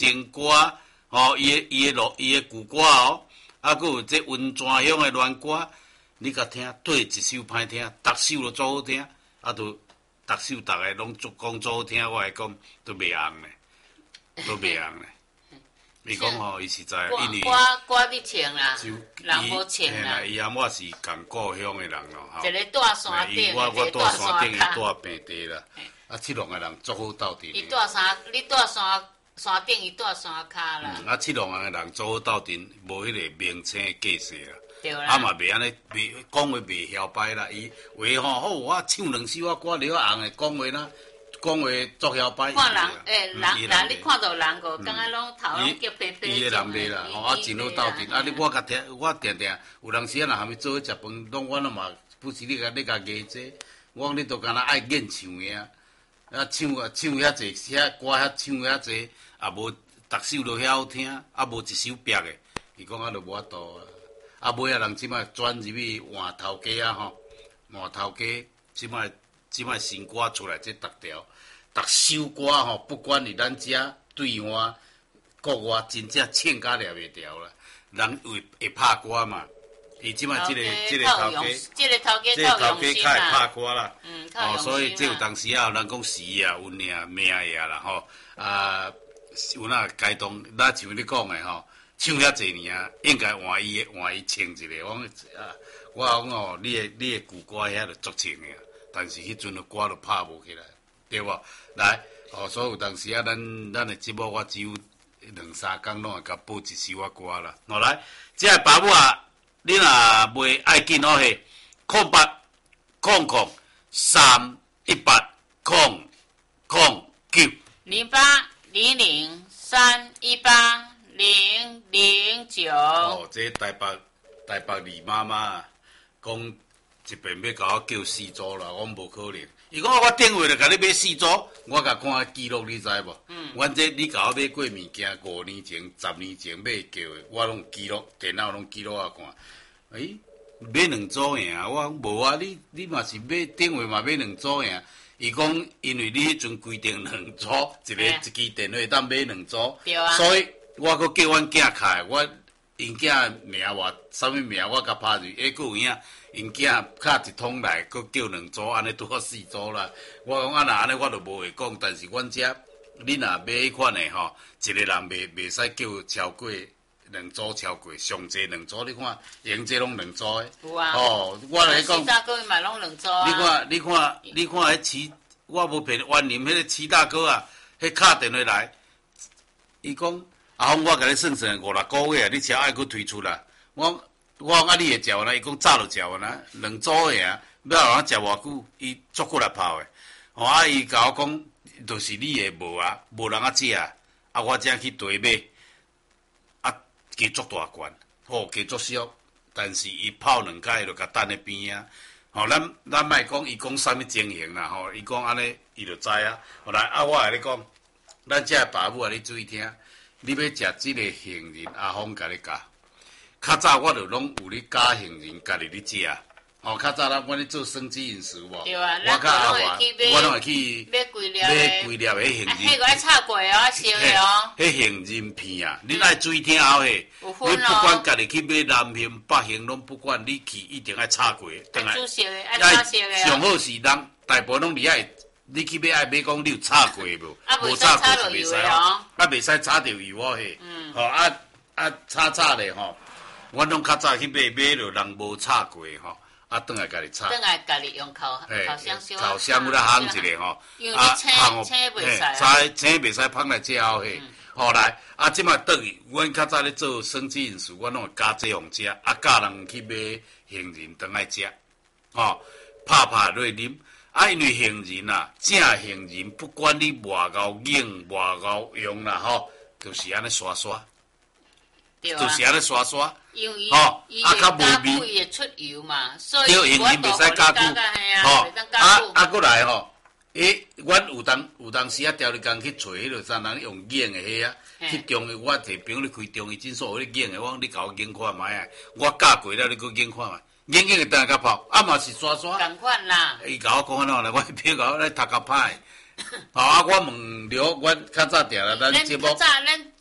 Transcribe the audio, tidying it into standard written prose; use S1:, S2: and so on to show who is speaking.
S1: 情歌，吼，伊的旧歌哦，啊，佫有这温泉乡的恋歌，你甲听，对一首歹听，逐首都足好听，啊，都逐首逐个拢讲足好听，我来讲都袂红咧，都袂红咧。伊讲吼，伊实在因为
S2: 歌你唱啦，人无唱啦。
S1: 伊阿我是共故乡的人咯，吼。
S2: 一个住山顶，
S1: 我住山顶，伊
S2: 卡。
S1: 住平地啦。啊，这两个人足好斗阵。
S2: 伊住山，你住山顶，伊住山卡啦。
S1: 啊，这两个人足好斗阵，无迄个名称架势啦。
S2: 对啦。
S1: 啊嘛袂安尼，讲话袂嚣摆啦。伊话吼好，我唱两首歌了红的，讲话啦。讲话作嚣摆，
S2: 看人人你看到人个，感觉拢头拢叫白白。
S1: 伊个人袂啦，吼啊真好斗阵。啊，我甲听，我定定有当时啊，若含伊做伙食饭，拢我拢嘛不是你甲艺这，我讲你都敢若爱演唱的啊，唱遐济，遐歌遐唱遐济，也无逐首都遐好听，啊无一首别的，伊讲啊都无法度啊。啊尾啊人即摆转入去换头家啊吼，换头家即摆新歌出来这逐条。逐首歌吼，不管是咱遮对岸、国外，真正唱甲抓袂牢啦。人会拍歌嘛？伊即摆即个头家，
S2: 即个头家
S1: 较会拍歌啦。所以这有当时啊，人讲时啊，有命命啊啦吼。啊，有哪该当，咱像你讲的吼，唱遐济年啊，应该换伊唱一个。我讲哦，你的旧歌遐就足唱的，但是迄阵的歌就拍无起来。对无？来，所以有当时啊，咱的节目我只有两三工，拢会甲播一首歌啦。来，这个爸母啊，你若袂爱紧好嘿0800318009。
S2: 0800318009。
S1: 哦，这台北李妈妈讲一遍要甲我叫四组啦，我无可能。伊讲我电话就甲你买四组，我甲看记录，你知无？阮这你甲我买过物件，5年前、10年前买叫的，我拢记录，电脑拢记录啊看。买两组呀？我讲无啊，你嘛是买电话嘛买两组呀？伊讲因为你迄阵规定两组，一支电话当买两组，所以我阁叫阮囝开，因囝名话啥物名，我甲拍入，佫有影。因囝敲一通来，佮叫两组，安尼拄好四组啦。我讲若安尼，我就无会讲。但是阮遮你若买迄款的吼，一个人袂使叫超过两组，超过上济两组。你看，用这拢两组的。
S2: 有啊。
S1: 我来讲。
S2: 四大哥嘛拢两组啊。
S1: 你看，迄我无骗万宁迄个齐大哥啊，迄敲电话来，伊讲阿峰，我甲你算5、6个月，你才爱佮推出啦。我讲啊，你会食完啦？伊讲早就食完啦，两组的啊，要人食偌久，伊足过来泡的。伊甲我讲，就是你的无啊，无人啊食啊。我才去堆买，价足大罐，价足俗，但是伊泡两摆就甲等咧边啊。咱莫讲伊讲啥物情形啦，伊讲安尼，伊就知啊。来，我甲你讲，咱遮爸母啊，你注意听，你要食即个杏仁，阿峰甲你教。较早我就拢有咧加杏仁，家己咧食。较早咱我咧做生机饮食无？
S2: 对啊，
S1: 我甲阿华，我拢会去
S2: 买几粒的
S1: 迄杏仁。
S2: 迄个爱炒过哦，烧的哦。
S1: 迄杏仁片啊，你爱注意听后嘿。
S2: 有分哦。
S1: 你不管家己去买南杏、北杏，拢不管你去，一定爱炒过。
S2: 爱煮熟的，爱炒熟的。
S1: 上好是人大部分拢厉害，你去买讲你有炒过无？无炒过就袂使哦。袂使炒着油哦嘿。炒咧吼。阮拢较早去买着人无炒过吼，转来家己炒。
S2: 转来家己用烤箱烧。
S1: 烤箱有咧烘一个吼。
S2: 因为你青袂使。
S1: 青袂使芳来这后嘿。来，即摆转去，阮较早咧做生机饮食，阮拢会加这样食，教人去买杏仁转来食，拍落啉。因为杏仁啊，正杏仁不管你外熬硬、外熬用啦就是安尼刷刷。就是安尼刷刷，
S2: 因为伊较无味，伊会出油嘛，所以
S1: 杏仁袂使加久，过来阮有当时啊，调理工去找迄落啥人用硬的迄啊，去中医我摕朋友咧开中医诊所，迄硬的，我讲你甲我研看卖啊，我教过了，你搁研看卖，研的等下甲泡，嘛是刷刷。
S2: 同款啦。
S1: 伊甲我讲安怎啦，我朋友甲我咧头壳歹， 好啊，我问了，我较早定了，咱节目
S2: 较早咱